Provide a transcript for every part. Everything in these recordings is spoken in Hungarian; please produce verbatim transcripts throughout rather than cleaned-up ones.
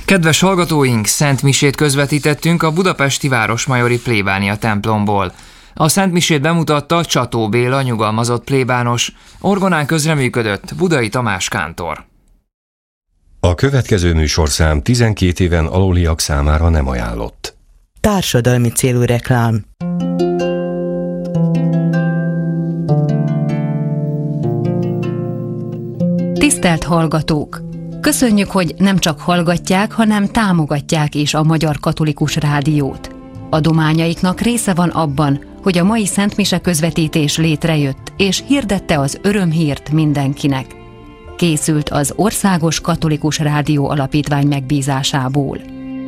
Kedves hallgatóink, Szent Misét közvetítettünk a budapesti városmajori plébánia templomból. A Szent Misét bemutatta Csató Béla, nyugalmazott plébános, orgonán közreműködött Budai Tamás kántor. A következő műsorszám tizenkét éven aluliak számára nem ajánlott. Társadalmi célú reklám. Tisztelt hallgatók! Köszönjük, hogy nem csak hallgatják, hanem támogatják is a Magyar Katolikus Rádiót. Adományaiknak része van abban, hogy a mai Szent Mise közvetítés létrejött, és hirdette az örömhírt mindenkinek. Készült az Országos Katolikus Rádió Alapítvány megbízásából.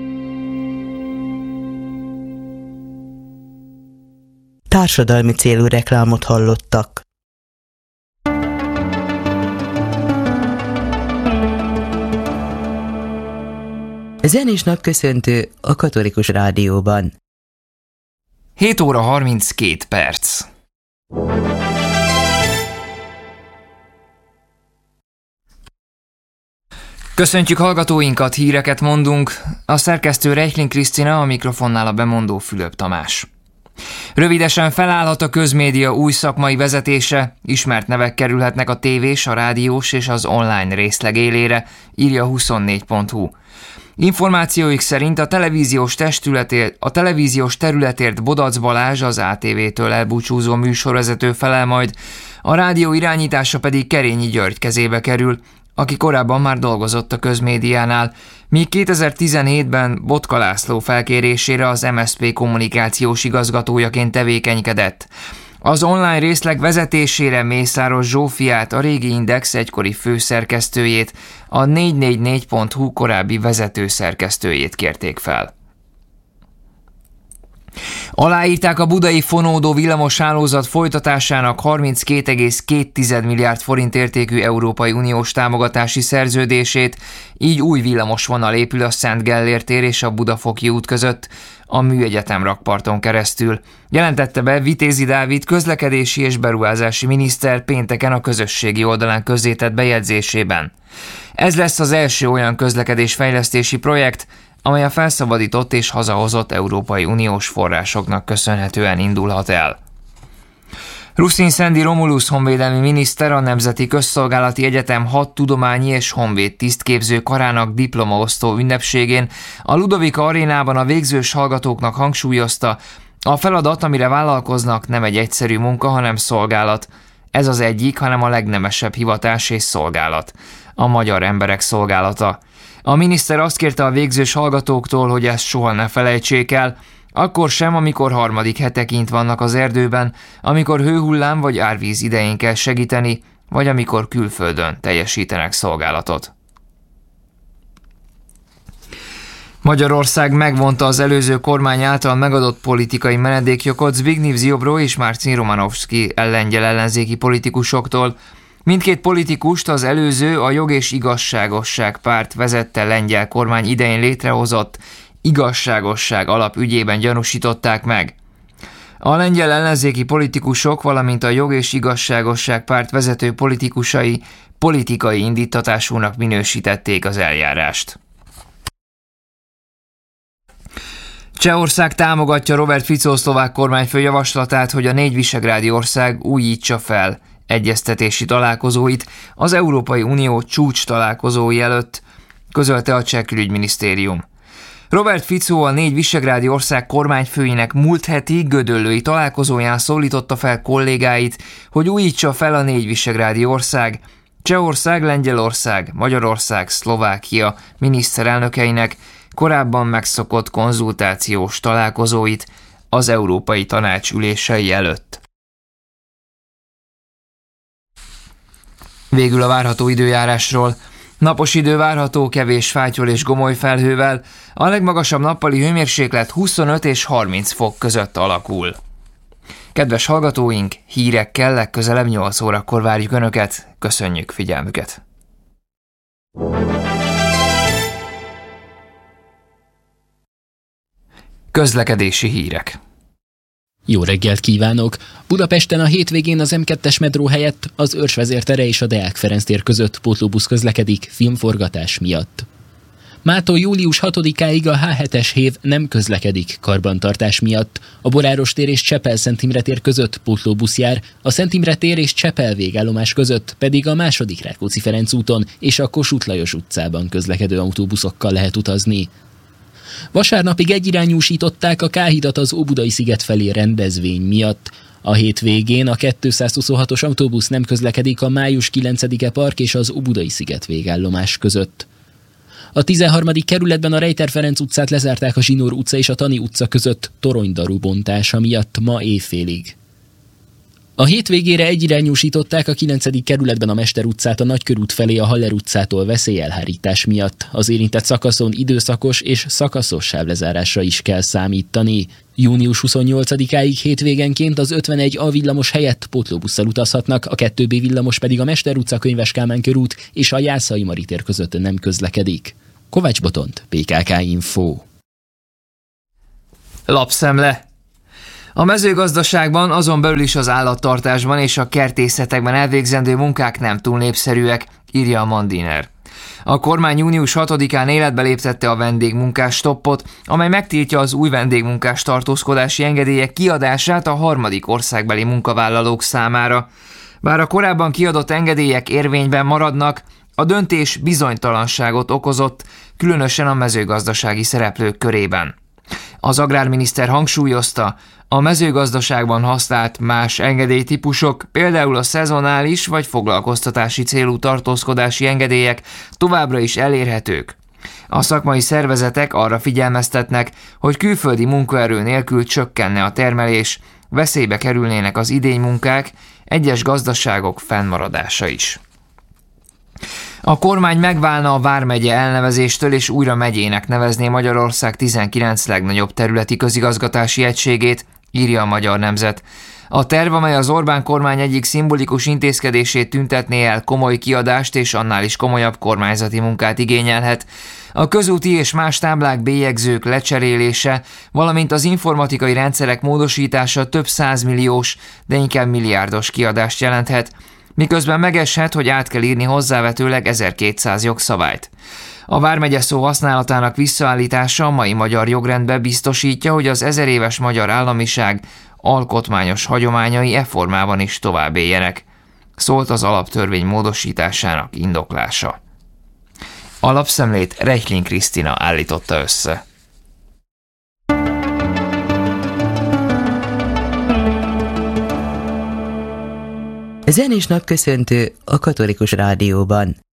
Társadalmi célú reklámot hallottak. Zenés napköszöntő a Katolikus Rádióban. hét óra harminckét perc. Köszöntjük hallgatóinkat, híreket mondunk. A szerkesztő Reichling Krisztina, a mikrofonnál a bemondó Fülöp Tamás. Rövidesen felállhat a közmédia új szakmai vezetése, ismert nevek kerülhetnek a tévés, a rádiós és az online részleg élére, írja huszonnégy pont hu. Információik szerint a televíziós, testületért, a televíziós területért Bodac Balázs, az á té vé-től elbúcsúzó műsorvezető felel majd, a rádió irányítása pedig Kerényi György kezébe kerül, aki korábban már dolgozott a közmédiánál, míg kétezer-tizenhétben Botka László felkérésére az em es zé pé kommunikációs igazgatójaként tevékenykedett. Az online részleg vezetésére Mészáros Zsófiát, a régi Index egykori főszerkesztőjét, a négyszáznegyvennégy pont hu korábbi vezetőszerkesztőjét kérték fel. Aláírták a budai fonódó villamoshálózat folytatásának harminckét egész két milliárd forint értékű Európai Uniós támogatási szerződését, így új villamosvonal épül a Szent Gellért tér és a Budafoki út között, a Műegyetem rakparton keresztül. Jelentette be Vitézi Dávid közlekedési és beruházási miniszter pénteken a közösségi oldalán közzétett bejegyzésében. Ez lesz az első olyan közlekedésfejlesztési projekt, amely a felszabadított és hazahozott Európai Uniós forrásoknak köszönhetően indulhat el. Ruszin Szendi Romulus honvédelmi miniszter a Nemzeti Közszolgálati Egyetem hat tudományi és honvéd tisztképző karának diplomaosztó ünnepségén a Ludovika arénában a végzős hallgatóknak hangsúlyozta, a feladat, amire vállalkoznak, nem egy egyszerű munka, hanem szolgálat. Ez az egyik, hanem a legnemesebb hivatás és szolgálat. A magyar emberek szolgálata. A miniszter azt kérte a végzős hallgatóktól, hogy ezt soha ne felejtsék el, akkor sem, amikor harmadik hete kint vannak az erdőben, amikor hőhullám vagy árvíz idején kell segíteni, vagy amikor külföldön teljesítenek szolgálatot. Magyarország megvonta az előző kormány által megadott politikai menedékjogot Zbigniew Ziobro és Marcin Romanowski ellengyel ellenzéki politikusoktól. Mindkét politikust az előző, a Jog és Igazságosság párt vezette lengyel kormány idején létrehozott igazságosság alapügyében gyanúsították meg. A lengyel ellenzéki politikusok, valamint a Jog és Igazságosság párt vezető politikusai politikai indítatásúnak minősítették az eljárást. Csehország támogatja Robert Fico szlovák kormányfő javaslatát, hogy a négy visegrádi ország újítsa fel egyeztetési találkozóit az Európai Unió csúcs találkozói előtt, közölte a cseh külügyminisztérium. Robert Fico a négy visegrádi ország kormányfőinek múlt heti gödöllői találkozóján szólította fel kollégáit, hogy újítsa fel a négy visegrádi ország, Csehország, Lengyelország, Magyarország, Szlovákia miniszterelnökeinek korábban megszokott konzultációs találkozóit az Európai Tanács ülései előtt. Végül a várható időjárásról. Napos idő várható, kevés fátyol és gomoly felhővel, a legmagasabb nappali hőmérséklet huszonöt és harminc fok között alakul. Kedves hallgatóink, hírekkel legközelebb nyolc órakor várjuk Önöket, köszönjük figyelmüket! Közlekedési hírek. Jó reggelt kívánok! Budapesten a hétvégén az em kettes metró helyett az Őrs vezértere és a Deák Ferenc tér között pótlóbusz közlekedik filmforgatás miatt. Mától július hatodikáig a há hetes hév nem közlekedik karbantartás miatt. A Boráros tér és Csepel-Szent Imre tér között pótlóbusz jár, a Szent Imre tér és Csepel végállomás között pedig a második Rákóczi-Ferenc úton és a Kossuth Lajos utcában közlekedő autóbuszokkal lehet utazni. Vasárnapig egyirányúsították a K-hidat az Óbudai sziget felé rendezvény miatt. A hétvégén a kétszázhuszonhatos autóbusz nem közlekedik a május kilencedike park és az Óbudai sziget végállomás között. A tizenharmadik kerületben a Rejter Ferenc utcát lezárták a Zsinór utca és a Tani utca között toronydaru bontása miatt ma éjfélig. A hétvégére egyirányúsították a kilencedik kerületben a Mester utcát a Nagykörút felé a Haller utcától veszélyelhárítás miatt. Az érintett szakaszon időszakos és szakaszos sávlezárásra is kell számítani. június huszonnyolcadikáig hétvégenként az ötvenegy A villamos helyett pótlóbusszal utazhatnak, a kettő B villamos pedig a Mester utca, Könyves Kálmán körút és a Jászai Mari tér között nem közlekedik. Kovács Botont, pé ká ká Info. Lapszemle. A mezőgazdaságban, azon belül is az állattartásban és a kertészetekben elvégzendő munkák nem túl népszerűek, írja a Mandiner. A kormány június hatodikán életbe léptette a vendégmunkás stoppot, amely megtiltja az új vendégmunkás tartózkodási engedélyek kiadását a harmadik országbeli munkavállalók számára. Bár a korábban kiadott engedélyek érvényben maradnak, a döntés bizonytalanságot okozott, különösen a mezőgazdasági szereplők körében. Az agrárminiszter hangsúlyozta, a mezőgazdaságban használt más engedélytípusok, például a szezonális vagy foglalkoztatási célú tartózkodási engedélyek továbbra is elérhetők. A szakmai szervezetek arra figyelmeztetnek, hogy külföldi munkaerő nélkül csökkenne a termelés, veszélybe kerülnének az idénymunkák, egyes gazdaságok fennmaradása is. A kormány megválna a vármegye elnevezéstől és újra megyének nevezné Magyarország tizenkilenc legnagyobb területi közigazgatási egységét, írja a Magyar Nemzet. A terv, amely az Orbán kormány egyik szimbolikus intézkedését tüntetné el, komoly kiadást és annál is komolyabb kormányzati munkát igényelhet. A közúti és más táblák, bélyegzők lecserélése, valamint az informatikai rendszerek módosítása több százmilliós, de inkább milliárdos kiadást jelenthet, miközben megeshet, hogy át kell írni hozzávetőleg ezerkétszáz jogszabályt. A vármegye szó használatának visszaállítása a mai magyar jogrendbe biztosítja, hogy az ezeréves magyar államiság alkotmányos hagyományai e formában is tovább éljenek, szólt az alaptörvény módosításának indoklása. A lapszemlét Reichlin Krisztina állította össze. Zenés napköszöntő a Katolikus Rádióban.